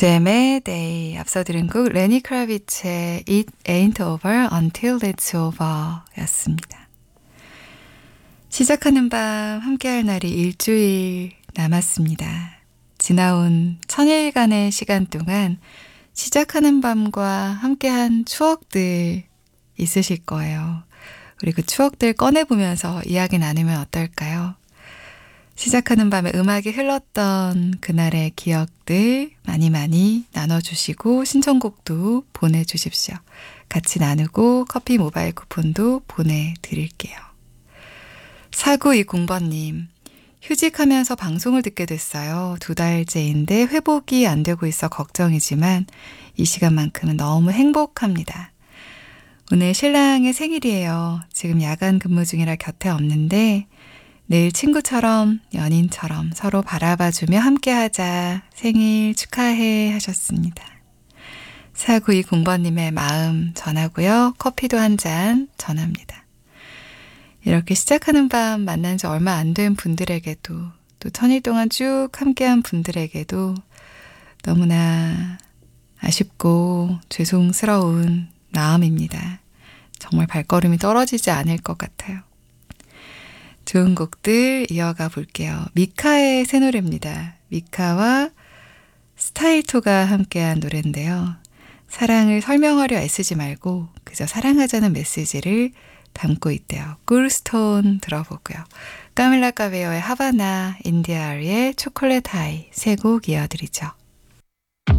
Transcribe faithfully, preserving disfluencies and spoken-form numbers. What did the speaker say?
잼의 Day, 앞서 들은 곡 레니 크라비츠의 It Ain't Over Until It's Over 였습니다. 시작하는 밤 함께할 날이 일주일 남았습니다. 지나온 천일간의 시간 동안 시작하는 밤과 함께한 추억들 있으실 거예요. 우리 그 추억들 꺼내보면서 이야기 나누면 어떨까요? 시작하는 밤에 음악이 흘렀던 그날의 기억들 많이 많이 나눠주시고 신청곡도 보내주십시오. 같이 나누고 커피 모바일 쿠폰도 보내드릴게요. 사구이공 번님, 휴직하면서 방송을 듣게 됐어요. 두 달째인데 회복이 안 되고 있어 걱정이지만 이 시간만큼은 너무 행복합니다. 오늘 신랑의 생일이에요. 지금 야간 근무 중이라 곁에 없는데 내일 친구처럼 연인처럼 서로 바라봐주며 함께하자. 생일 축하해 하셨습니다. 사구이공 번님의 마음 전하고요. 커피도 한 잔 전합니다. 이렇게 시작하는 밤 만난 지 얼마 안 된 분들에게도 또 천일 동안 쭉 함께한 분들에게도 너무나 아쉽고 죄송스러운 마음입니다. 정말 발걸음이 떨어지지 않을 것 같아요. 좋은 곡들 이어가 볼게요. 미카의 새 노래입니다. 미카와 스타일토가 함께한 노래인데요. 사랑을 설명하려 애쓰지 말고 그저 사랑하자는 메시지를 담고 있대요. 꿀스톤 들어보고요. 까밀라 카베오의 하바나, 인디아리의 초콜릿 하이 세 곡 이어드리죠.